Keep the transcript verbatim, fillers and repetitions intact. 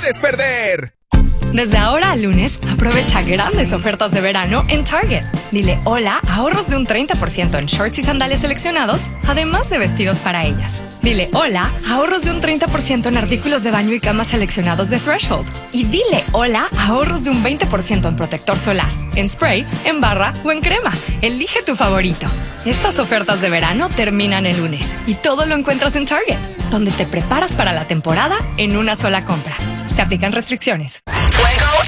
puedes perder. Desde ahora al lunes, aprovecha grandes ofertas de verano en Target. Dile hola a ahorros de un treinta por ciento en shorts y sandalias seleccionados, además de vestidos para ellas. Dile hola a ahorros de un treinta por ciento en artículos de baño y cama seleccionados de Threshold. Y dile hola a ahorros de un veinte por ciento en protector solar, en spray, en barra o en crema. Elige tu favorito. Estas ofertas de verano terminan el lunes y todo lo encuentras en Target, donde te preparas para la temporada en una sola compra. Se aplican restricciones.